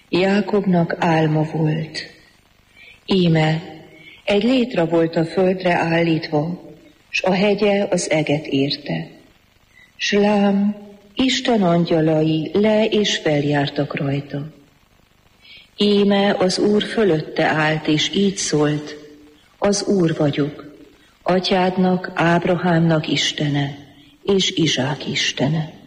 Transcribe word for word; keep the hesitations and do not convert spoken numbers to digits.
Jákobnak álma volt. Íme, egy létra volt a földre állítva, s a hegye az eget érte. S lám, Isten angyalai le és feljártak rajta. Íme az Úr fölötte állt, és így szólt: az Úr vagyok, atyádnak, Ábrahámnak Istene, és Izsák Istene.